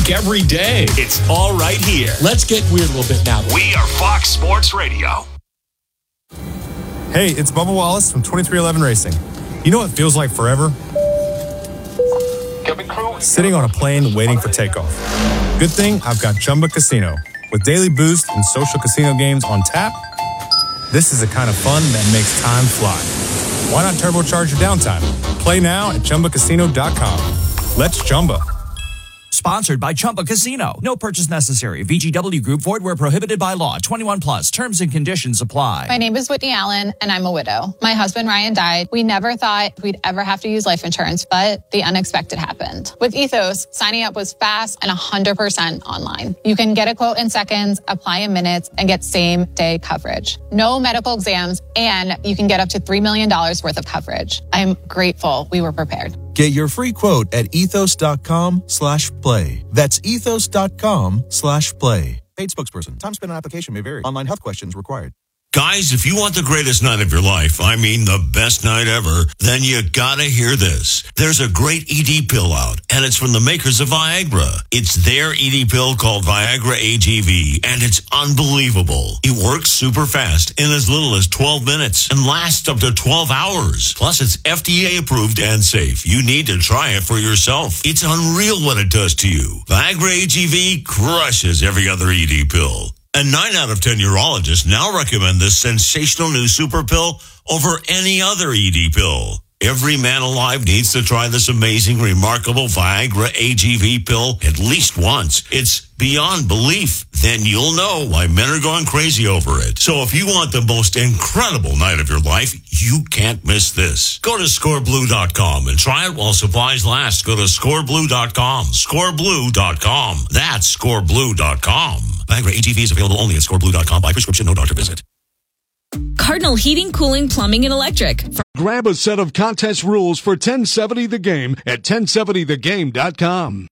week, every day. It's all right here. Let's get weird a little bit now. We are Fox Sports Radio. Hey, it's Bubba Wallace from 2311 Racing. You know what feels like forever? Sitting on a plane waiting for takeoff. Good thing I've got Chumba Casino. With daily boost and social casino games on tap, this is the kind of fun that makes time fly. Why not turbocharge your downtime? Play now at ChumbaCasino.com. Let's Chumba. Sponsored by Chumba Casino. No purchase necessary. VGW Group. Void where prohibited by law. 21 plus. Terms and conditions apply. My name is Whitney Allen, and I'm a widow. My husband, Ryan, died. We never thought we'd ever have to use life insurance, but the unexpected happened. With Ethos, signing up was fast and 100% online. You can get a quote in seconds, apply in minutes, and get same-day coverage. No medical exams, and you can get up to $3 million worth of coverage. I'm grateful we were prepared. Get your free quote at ethos.com/play. That's ethos.com/play. Paid spokesperson. Time spent on application may vary. Online health questions required. Guys, if you want the greatest night of your life, I mean the best night ever, then you gotta hear this. There's a great ED pill out, and it's from the makers of Viagra. It's their ED pill called Viagra AGV, and it's unbelievable. It works super fast in as little as 12 minutes and lasts up to 12 hours. Plus, it's FDA approved and safe. You need to try it for yourself. It's unreal what it does to you. Viagra AGV crushes every other ED pill. And 9 out of 10 urologists now recommend this sensational new super pill over any other ED pill. Every man alive needs to try this amazing, remarkable Viagra AGV pill at least once. It's beyond belief. Then you'll know why men are going crazy over it. So if you want the most incredible night of your life, you can't miss this. Go to scoreblue.com and try it while supplies last. Go to scoreblue.com. Scoreblue.com. That's scoreblue.com. Viagra AGV is available only at scoreblue.com by prescription, no doctor visit. Cardinal Heating, Cooling, Plumbing, and Electric. Grab a set of contest rules for 1070 The Game at 1070thegame.com.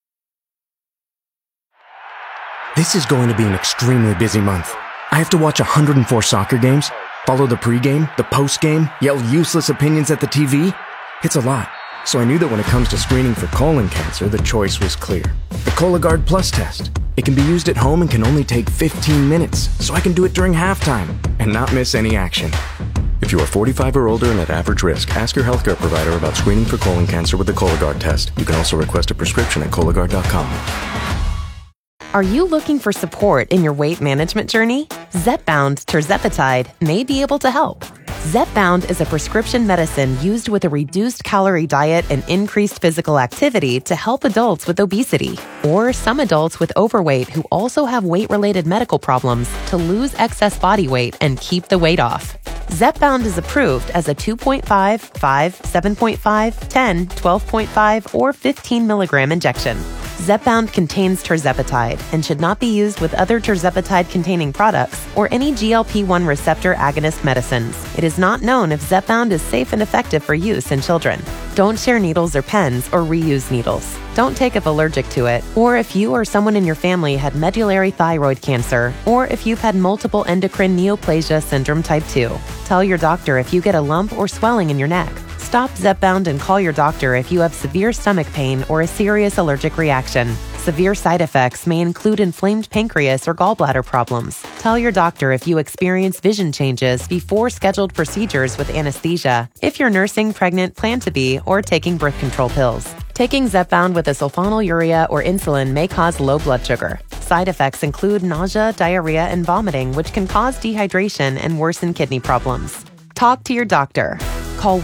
This is going to be an extremely busy month. I have to watch 104 soccer games, follow the pregame, the postgame, yell useless opinions at the TV. It's a lot. So I knew that when it comes to screening for colon cancer, the choice was clear. The Cologuard Plus test. It can be used at home and can only take 15 minutes, so I can do it during halftime and not miss any action. If you are 45 or older and at average risk, ask your healthcare provider about screening for colon cancer with the Cologuard test. You can also request a prescription at Cologuard.com. Are you looking for support in your weight management journey? Zepbound tirzepatide may be able to help. Zepbound is a prescription medicine used with a reduced calorie diet and increased physical activity to help adults with obesity or some adults with overweight who also have weight-related medical problems to lose excess body weight and keep the weight off. Zepbound is approved as a 2.5, 5, 7.5, 10, 12.5, or 15 milligram injection. Zepbound contains tirzepatide and should not be used with other tirzepatide-containing products or any GLP-1 receptor agonist medicines. It is not known if Zepbound is safe and effective for use in children. Don't share needles or pens or reuse needles. Don't take if allergic to it, or if you or someone in your family had medullary thyroid cancer, or if you've had multiple endocrine neoplasia syndrome type 2. Tell your doctor if you get a lump or swelling in your neck. Stop Zepbound and call your doctor if you have severe stomach pain or a serious allergic reaction. Severe side effects may include inflamed pancreas or gallbladder problems. Tell your doctor if you experience vision changes before scheduled procedures with anesthesia, if you're nursing, pregnant, plan to be, or taking birth control pills. Taking Zepbound with a sulfonylurea or insulin may cause low blood sugar. Side effects include nausea, diarrhea, and vomiting, which can cause dehydration and worsen kidney problems. Talk to your doctor. Call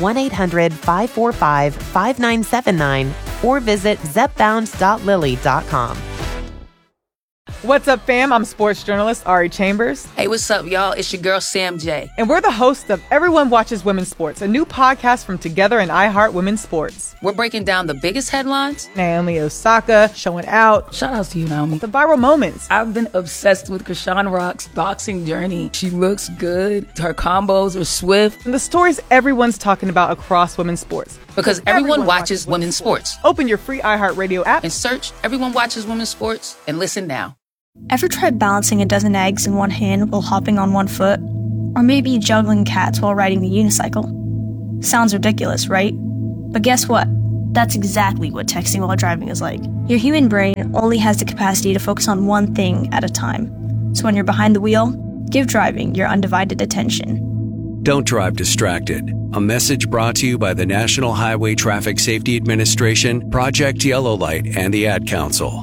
1-800-545-5979 or visit zepbound.lily.com. What's up, fam? I'm sports journalist Ari Chambers. Hey, what's up, y'all? It's your girl, Sam J. And we're the hosts of Everyone Watches Women's Sports, a new podcast from Together and iHeart Women's Sports. We're breaking down the biggest headlines. Naomi Osaka showing out. Shout out to you, Naomi. The viral moments. I've been obsessed with Krishan Rock's boxing journey. She looks good. Her combos are swift. And the stories everyone's talking about across women's sports. Because everyone watches women's sports. Open your free iHeartRadio app and search Everyone Watches Women's Sports and listen now. Ever tried balancing a dozen eggs in one hand while hopping on one foot? Or maybe juggling cats while riding the unicycle? Sounds ridiculous, right? But guess what? That's exactly what texting while driving is like. Your human brain only has the capacity to focus on one thing at a time. So when you're behind the wheel, give driving your undivided attention. Don't drive distracted. A message brought to you by the National Highway Traffic Safety Administration, Project Yellow Light, and the Ad Council.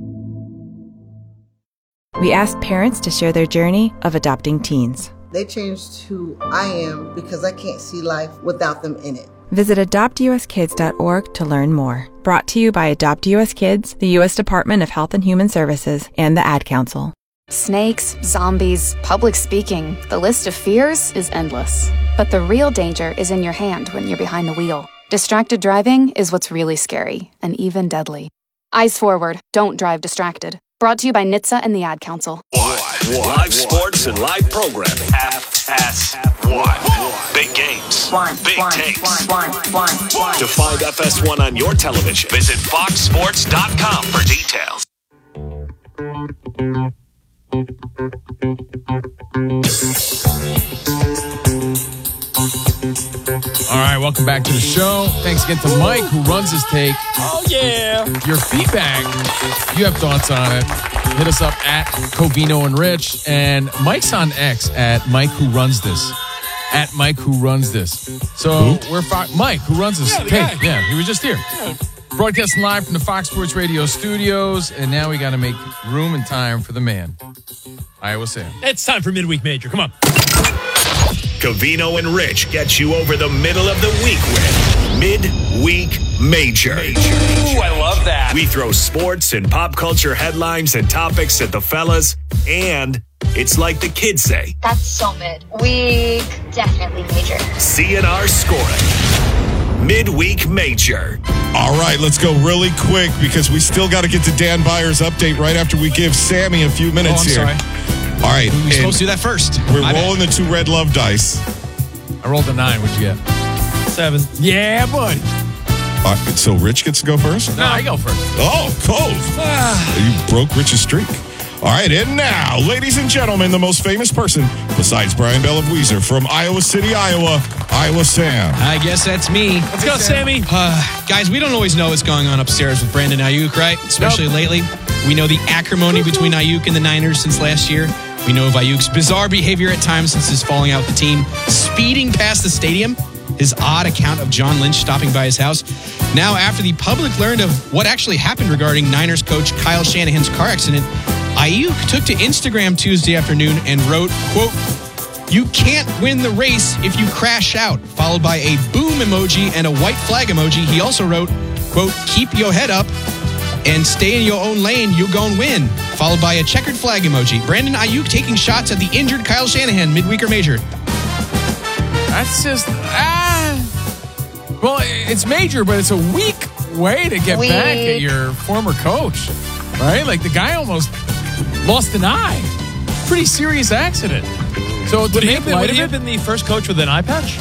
We asked parents to share their journey of adopting teens. They changed who I am because I can't see life without them in it. Visit adoptuskids.org to learn more. Brought to you by Adopt US Kids, the U.S. Department of Health and Human Services, and the Ad Council. Snakes, zombies, public speaking. The list of fears is endless. But the real danger is in your hand when you're behind the wheel. Distracted driving is what's really scary and even deadly. Eyes forward. Don't drive distracted. Brought to you by NHTSA and the Ad Council. Live sports and live programming. FS1. Big games. Big takes. To find FS1 on your television, visit foxsports.com for details. All right, welcome back to the show. Thanks again to Mike, who runs his take. Oh, yeah. Your feedback, you have thoughts on it. Hit us up at Covino and Rich. And Mike's on X at Mike Who Runs This. At Mike Who Runs This. So we're Mike Who Runs This. Yeah, Yeah, he was just here. Yeah. Broadcasting live from the Fox Sports Radio studios. And now we got to make room and time for the man, Iowa Sam. It's time for Midweek Major. Come on. Covino and Rich get you over the middle of the week with Midweek Major. Ooh, I love that. We throw sports and pop culture headlines and topics at the fellas, and it's like the kids say. That's so mid. Week, definitely major. CNR scoring. Midweek Major. All right, let's go really quick because we still got to get to Dan Byers' update right after we give Sammy a few minutes here. Sorry. All right. We were supposed to do that first. We're rolling the 2 red love dice. I rolled a 9. What'd you get? 7. Yeah, buddy. So Rich gets to go first? No, I go first. Oh, cold. You broke Rich's streak. All right, and now, ladies and gentlemen, the most famous person besides Brian Bell of Weezer from Iowa City, Iowa, Iowa Sam. I guess that's me. Let's go, Sammy. Guys, we don't always know what's going on upstairs with Brandon Ayuk, right? Especially lately. We know the acrimony between Ayuk and the Niners since last year. We know of Ayuk's bizarre behavior at times since his falling out with the team, speeding past the stadium, his odd account of John Lynch stopping by his house. Now, after the public learned of what actually happened regarding Niners coach Kyle Shanahan's car accident, Ayuk took to Instagram Tuesday afternoon and wrote, quote, "You can't win the race if you crash out," followed by a boom emoji and a white flag emoji. He also wrote, quote, "Keep your head up and stay in your own lane, you're going to win," followed by a checkered flag emoji. Brandon Ayuk taking shots at the injured Kyle Shanahan, midweek or major? That's just, well, it's major, but it's a weak way to get back at your former coach, right? Like the guy almost lost an eye. Pretty serious accident. So would he have been the first coach with an eye patch?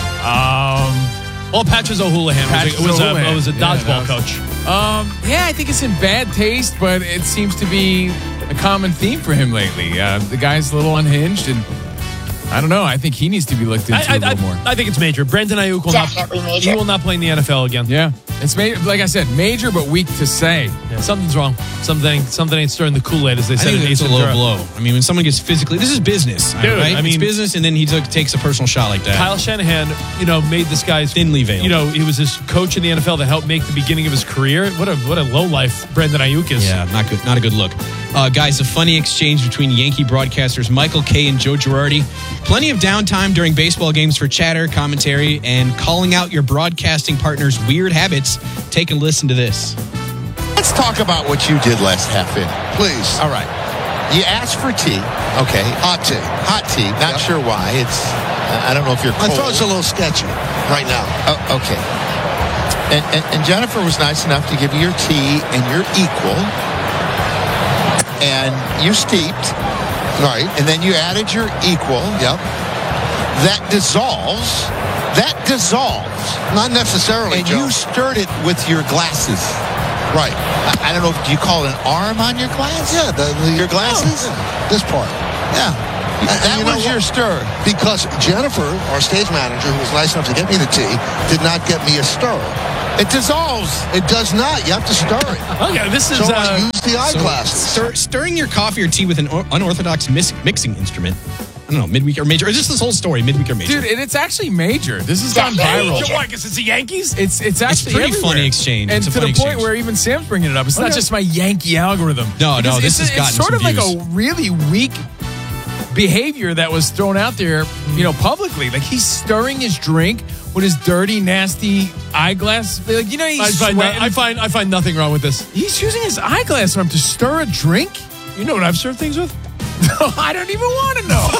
Well, Patches O'Houlihan was a dodgeball coach. Yeah, I think it's in bad taste, but it seems to be a common theme for him lately. The guy's a little unhinged, and I don't know. I think he needs to be looked into a little more. I think it's major. Brandon Ayuk will not play in the NFL again. Yeah, it's major. Like I said, major but weak to say. Yeah, something's wrong. Something ain't stirring the Kool-Aid, as they said. I think it's a low blow. I mean, when someone gets physically, this is business, dude. Right? I mean, it's business, and then he takes a personal shot like that. Kyle Shanahan, made this guy's thinly veiled. He was his coach in the NFL that helped make the beginning of his career. What a low life Brandon Ayuk is. Yeah, not good. Not a good look. Guys, a funny exchange between Yankee broadcasters Michael Kay and Joe Girardi. Plenty of downtime during baseball games for chatter, commentary, and calling out your broadcasting partner's weird habits. Take a listen to this. Let's talk about what you did last half inning, please. All right. You asked for tea. Okay. Hot tea. Hot tea. Not sure why. It's, I don't know if you're cold. I thought it's a little sketchy right now. Oh, okay. And Jennifer was nice enough to give you your tea and your equal. And you steeped. Right. And then you added your equal. Yep. That dissolves. Not necessarily, and Joe. You stirred it with your glasses. Right. I don't know. Do you call it an arm on your glass? Yeah. Your glasses? Yeah. This part. Yeah. That was your stir. Because Jennifer, our stage manager, who was nice enough to get me the tea, did not get me a stir. It dissolves. It does not. You have to stir it. Okay, this is... So I use the eyeglasses. Stirring your coffee or tea with an unorthodox mixing instrument. I don't know, midweek or major. Or just this whole story, midweek or major. Dude, and it's actually major. This has gone viral. Why? Because it's the Yankees? It's actually pretty everywhere. funny exchange. And It's a to the funny point exchange. where even Sam's bringing it up. It's not just my Yankee algorithm. No, Because this has gotten it's sort some of like views. a really weak behavior that was thrown out there, publicly. Like he's stirring his drink with his dirty, nasty eyeglass. Like, he's sweating. I find nothing wrong with this. He's using his eyeglass arm to stir a drink? You know what I've served things with? I don't even want to know.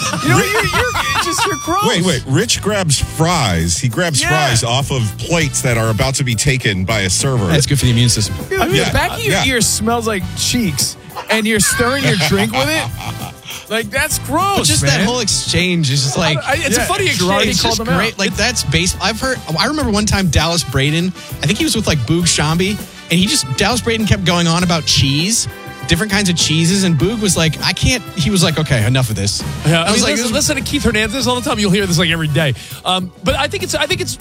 You're gross. Wait. Rich grabs fries. He grabs fries off of plates that are about to be taken by a server. That's good for the immune system. Dude, the back of your ear smells like cheeks, and you're stirring your drink with it? Like, that's gross, But just man. that whole exchange is just like... It's a funny exchange. It's just great. Like, that's base... I remember one time Dallas Braden, I think he was with, like, Boog Shambi, and Dallas Braden kept going on about cheese, different kinds of cheeses, and Boog was like, he was like, okay, enough of this. Yeah, I was like, listen to Keith Hernandez all the time. You'll hear this like every day. But I think it's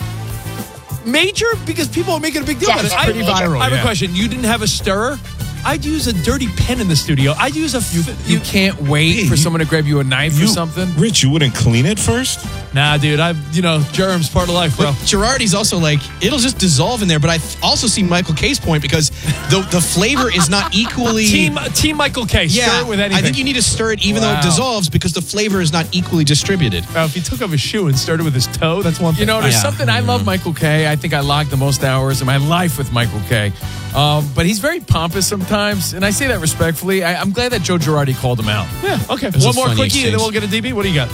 major because people are making a big deal about it. It's pretty viral, I have a question. You didn't have a stirrer? I'd use a dirty pen in the studio. I'd use You can't wait for someone to grab you a knife or something? Rich, you wouldn't clean it first? Nah, dude. Germs part of life, bro. But Girardi's also like, it'll just dissolve in there. But I also see Michael K's point because the flavor is not equally... Team Michael K. Stir it with anything. I think you need to stir it even though it dissolves because the flavor is not equally distributed. If he took off his shoe and started with his toe, that's one thing. There's something. I love Michael K. I think I logged the most hours in my life with Michael K. But he's very pompous sometimes, and I say that respectfully. I'm glad that Joe Girardi called him out. Yeah, okay. It was One a more funny quickie, and then exchange. we'll get a DB. What do you got?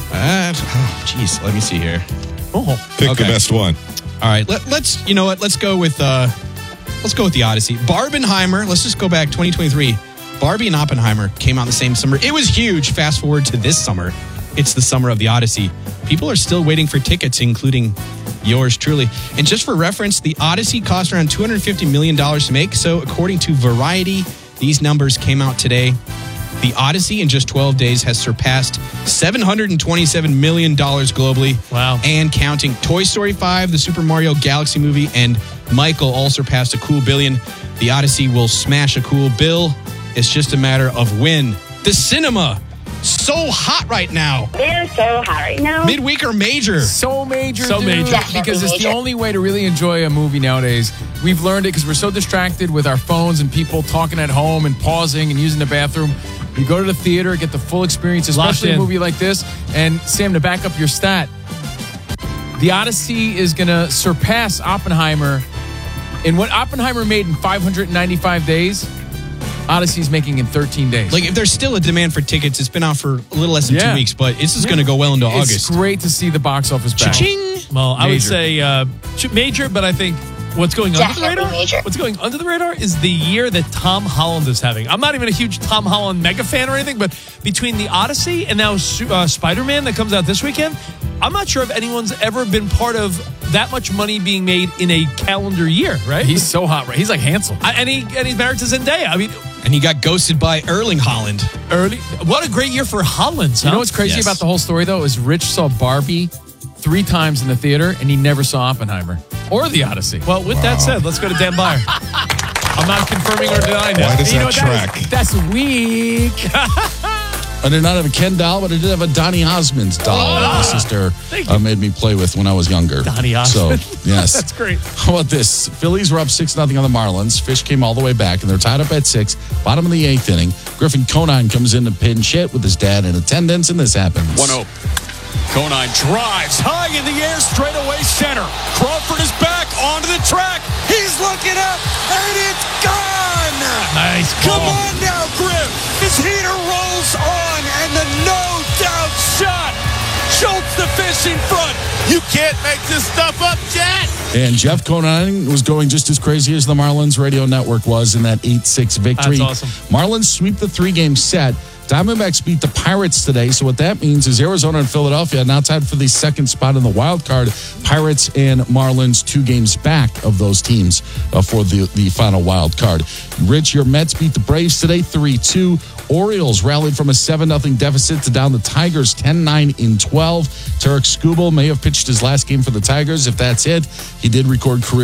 Jeez, let me see here. Pick the best one. All right, let's go with the Odyssey. Barbenheimer. Let's just go back 2023. Barbie and Oppenheimer came out the same summer. It was huge. Fast forward to this summer. It's the summer of the Odyssey. People are still waiting for tickets, including yours truly. And just for reference, the Odyssey cost around $250 million to make. So according to Variety, these numbers came out today. The Odyssey in just 12 days has surpassed $727 million globally. Wow. And counting. Toy Story 5, the Super Mario Galaxy movie, and Michael all surpassed a cool billion. The Odyssey will smash a cool bill. It's just a matter of when. The cinema. So hot right now. They're so hot right now. Midweek or major? So major, So dude, major. because it's Major. the only way to really enjoy a movie nowadays. We've learned it because we're so distracted with our phones and people talking at home and pausing and using the bathroom. You go to the theater, get the full experience, especially a in. movie like this. And Sam, to back up your stat, the Odyssey is going to surpass Oppenheimer. In what Oppenheimer made in 595 days, Odyssey's making in 13 days. Like, if there's still a demand for tickets, it's been out for a little less than 2 weeks, but this is going to go well into It's August. great to see the box office back. Cha-ching! Well, I would Major. say major, but I think what's going under the Definitely radar? major. What's going under the radar is the year that Tom Holland is having. I'm not even a huge Tom Holland mega fan or anything, but between the Odyssey and now Spider-Man that comes out this weekend, I'm not sure if anyone's ever been part of that much money being made in a calendar year, right? He's so hot, right? He's like Hansel. And he's married to Zendaya. I mean, And he got ghosted by Erling Haaland. what a great year for Holland. You know what's crazy about the whole story, though, is Rich saw Barbie 3 times in the theater, and he never saw Oppenheimer or the Odyssey. Well, with that said, let's go to Dan Byer. I'm not confirming or denying that. Why does You know that what track? That's weak. I did not have a Ken doll, but I did have a Donny Osmond's doll that my sister made me play with when I was younger. Donny Osmond. So, yes. That's great. How about this? Phillies were up 6-0 on the Marlins. Fish came all the way back, and they're tied up at 6. Bottom of the 8th inning. Griffin Conine comes in to pinch hit with his dad in attendance, and this happens. 1-0. Conine drives high in the air, straight away center. Crawford is back onto the track. He's looking up, and it's gone. Nice Come ball. on now, Griff. His heater rolls on, and the no-doubt shot. Schultz the fish in front. You can't make this stuff up, Jet. And Jeff Conine was going just as crazy as the Marlins radio network was in that 8-6 victory. That's awesome. Marlins sweep the 3-game set. Diamondbacks beat the Pirates today. So what that means is Arizona and Philadelphia now tied for the second spot in the wild card. Pirates and Marlins 2 games back of those teams for the final wild card. Rich, your Mets beat the Braves today 3-2. Orioles rallied from a 7-0 deficit to down the Tigers 10-9 in 12. Tarek Skubal may have pitched his last game for the Tigers. If that's it, he did record career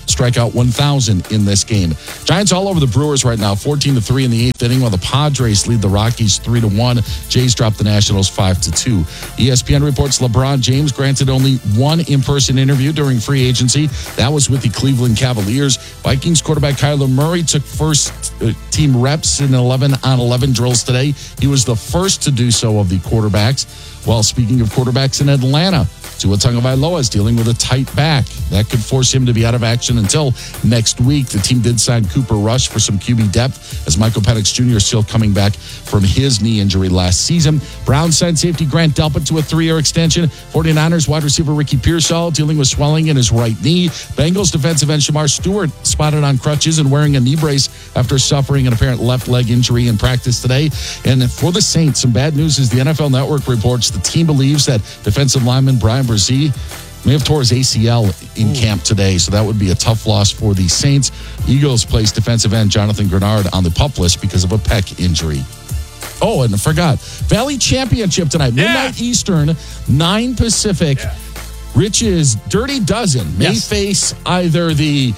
strike out 1,000 in this game. Giants all over the Brewers right now, 14-3 in the 8th inning, while the Padres lead the Rockies 3-1. Jays drop the Nationals 5-2. ESPN reports LeBron James granted only one in-person interview during free agency. That was with the Cleveland Cavaliers. Vikings quarterback Kyler Murray took first team reps in 11-on-11 drills today. He was the first to do so of the quarterbacks. Well, speaking of quarterbacks in Atlanta, Tua Tagovailoa is dealing with a tight back. That could force him to be out of action until next week. The team did sign Cooper Rush for some QB depth as Michael Penix Jr. is still coming back from his knee injury last season. Browns signed safety Grant Delpit to a 3-year extension. 49ers wide receiver Ricky Pearsall dealing with swelling in his right knee. Bengals defensive end Shamar Stewart spotted on crutches and wearing a knee brace after suffering an apparent left leg injury in practice today. And for the Saints, some bad news is the NFL Network reports the team believes that defensive lineman Brian Brzee may have tore his ACL in camp today, so that would be a tough loss for the Saints. Eagles placed defensive end Jonathan Grenard on the PUP list because of a pec injury. Oh, and I forgot. Valley Championship tonight, midnight Eastern, 9 Pacific. Rich's Dirty Dozen may face either the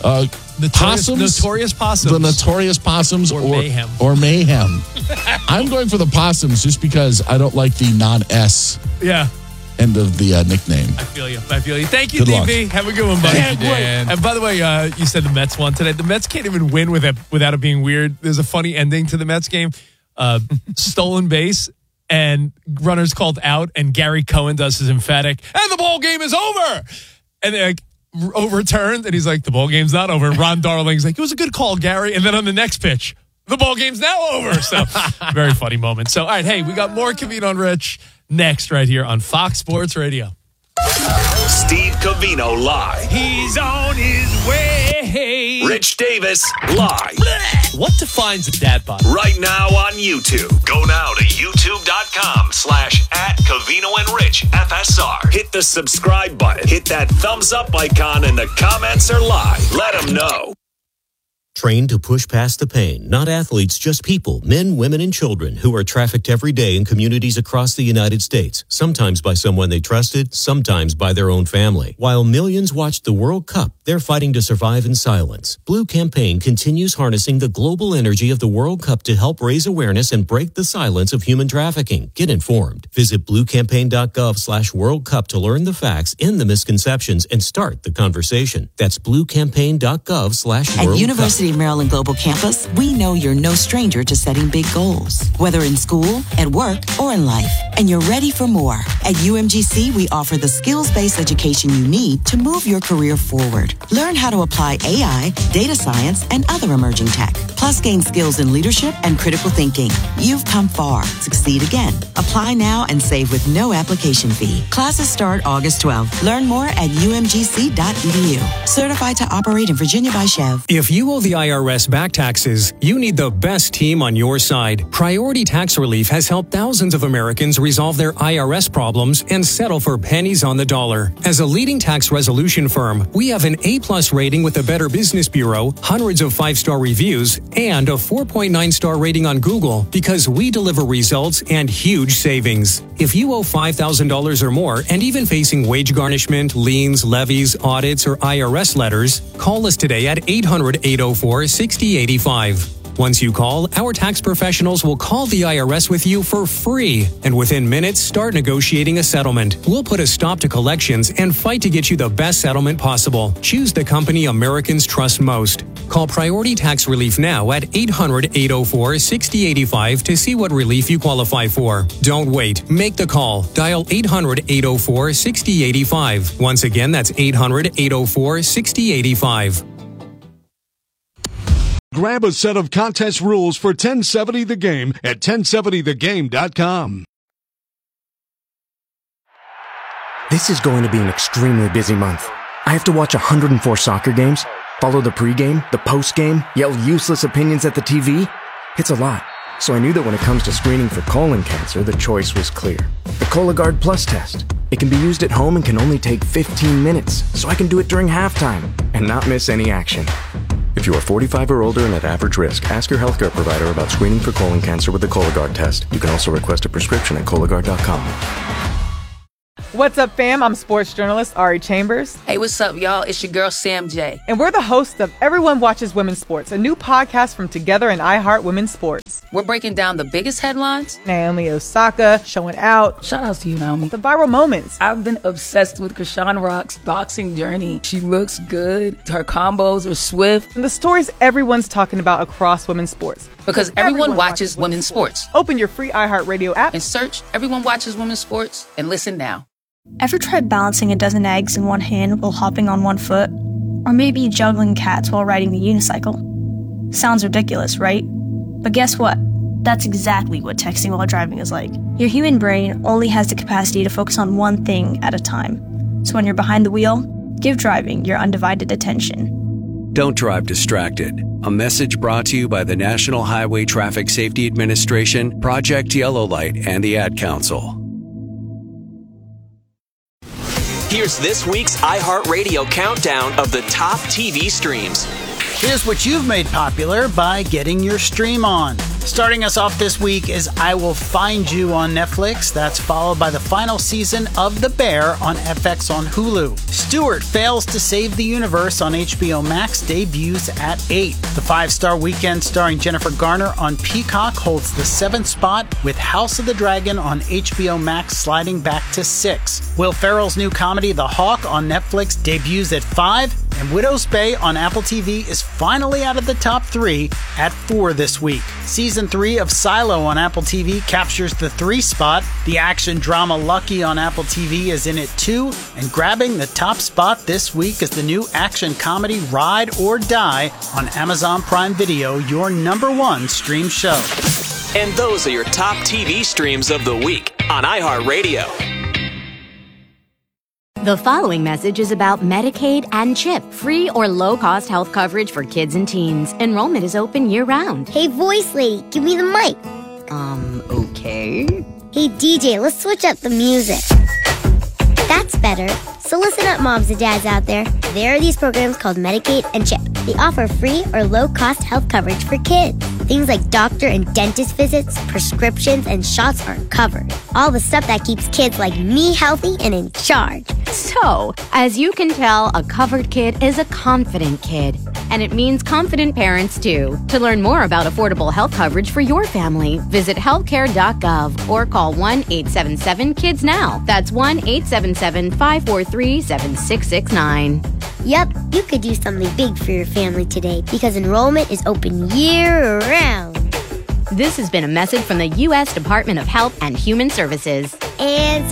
Notorious Possums. The Notorious Possums or Mayhem. Or Mayhem. I'm going for the Possums just because I don't like the non-S end of the nickname. I feel you. Thank you, Good DB. luck. Have a good one, buddy. Thank you, Dan. And by the way, you said the Mets won today. The Mets can't even win without it being weird. There's a funny ending to the Mets game. Stolen base and runners called out, and Gary Cohen does his emphatic, and the ball game is over. And they're like, overturned, and he's like, the ball game's not over. And Ron Darling's like, it was a good call, Gary. And then on the next pitch, the ball game's now over. So very funny moment. So, all right, hey, we got more Covino and Rich next right here on Fox Sports Radio. Steve Covino live. He's on his way. Rich Davis live. What defines a dad bod? Right now on YouTube. Go now to youtube.com/@Covino and Rich FSR. Hit the subscribe button. Hit that thumbs up icon, and the comments are live. Let them know. Trained to push past the pain, not athletes, just people, men, women, and children who are trafficked every day in communities across the United States, sometimes by someone they trusted, sometimes by their own family. While millions watched the World Cup, they're fighting to survive in silence. Blue Campaign continues harnessing the global energy of the World Cup to help raise awareness and break the silence of human trafficking. Get informed. Visit bluecampaign.gov/World Cup to learn the facts, end the misconceptions, and start the conversation. That's bluecampaign.gov/World Cup. At University of Maryland Global Campus, we know you're no stranger to setting big goals, whether in school, at work, or in life, and you're ready for more. At UMGC, we offer the skills-based education you need to move your career forward. Learn how to apply AI, data science, and other emerging tech, plus gain skills in leadership and critical thinking. You've come far. Succeed again. Apply now and save with no application fee. Classes start August 12th. Learn more at umgc.edu. Certified to operate in Virginia by Chev. If you owe the IRS back taxes, you need the best team on your side. Priority Tax Relief has helped thousands of Americans resolve their IRS problems and settle for pennies on the dollar. As a leading tax resolution firm, we have an A+ rating with the Better Business Bureau, hundreds of 5-star reviews, and a 4.9-star rating on Google because we deliver results and huge savings. If you owe $5,000 or more and even facing wage garnishment, liens, levies, audits, or IRS letters, call us today at 800-804-6085. Once you call, our tax professionals will call the IRS with you for free, and within minutes, start negotiating a settlement. We'll put a stop to collections and fight to get you the best settlement possible. Choose the company Americans trust most. Call Priority Tax Relief now at 800-804-6085 to see what relief you qualify for. Don't wait. Make the call. Dial 800-804-6085. Once again, that's 800-804-6085. Grab a set of contest rules for 1070 The Game at 1070thegame.com. This is going to be an extremely busy month. I have to watch 104 soccer games, follow the pregame, the postgame, yell useless opinions at the TV. It's a lot. So I knew that when it comes to screening for colon cancer, the choice was clear. The Cologuard Plus test. It can be used at home and can only take 15 minutes, so I can do it during halftime and not miss any action. If you are 45 or older and at average risk, ask your healthcare provider about screening for colon cancer with the Cologuard test. You can also request a prescription at Cologuard.com. What's up, fam? I'm sports journalist Ari Chambers. Hey, what's up, y'all? It's your girl, Sam J. And we're the hosts of Everyone Watches Women's Sports, a new podcast from Together and iHeart Women's Sports. We're breaking down the biggest headlines. Naomi Osaka showing out. Shout out to you, Naomi. The viral moments. I've been obsessed with Krishan Rock's boxing journey. She looks good. Her combos are swift. And the stories everyone's talking about across women's sports. Because everyone watches women's sports. Open your free iHeartRadio app and search Everyone Watches Women's Sports and listen now. Ever tried balancing a dozen eggs in one hand while hopping on one foot? Or maybe juggling cats while riding the unicycle? Sounds ridiculous, right? But guess what? That's exactly what texting while driving is like. Your human brain only has the capacity to focus on one thing at a time. So when you're behind the wheel, give driving your undivided attention. Don't drive distracted. A message brought to you by the National Highway Traffic Safety Administration, Project Yellow Light, and the Ad Council. Here's this week's iHeartRadio countdown of the top TV streams. Here's what you've made popular by getting your stream on. Starting us off this week is I Will Find You on Netflix. That's followed by the final season of The Bear on FX on Hulu. Stewart Fails to Save the Universe on HBO Max debuts at 8. The 5-star weekend starring Jennifer Garner on Peacock holds the 7th spot, with House of the Dragon on HBO Max sliding back to 6. Will Ferrell's new comedy The Hawk on Netflix debuts at 5. And Widow's Bay on Apple TV is finally out of the top 3 at 4 this week. Season 3 of Silo on Apple TV captures the 3 spot. The action drama Lucky on Apple TV is in at 2. And grabbing the top spot this week is the new action comedy Ride or Die on Amazon Prime Video, your #1 stream show. And those are your top TV streams of the week on iHeartRadio. The following message is about Medicaid and CHIP, free or low-cost health coverage for kids and teens. Enrollment is open year-round. Hey, voice lady, give me the mic. Okay. Hey, DJ, let's switch up the music. That's better. So listen up, moms and dads out there. There are these programs called Medicaid and CHIP. They offer free or low-cost health coverage for kids. Things like doctor and dentist visits, prescriptions, and shots are covered. All the stuff that keeps kids like me healthy and in charge. So, as you can tell, a covered kid is a confident kid. And it means confident parents, too. To learn more about affordable health coverage for your family, visit healthcare.gov or call 1-877-KIDS-NOW. That's 1-877-543-7669. Yep, you could do something big for your family today because enrollment is open year-round. This has been a message from the U.S. Department of Health and Human Services. And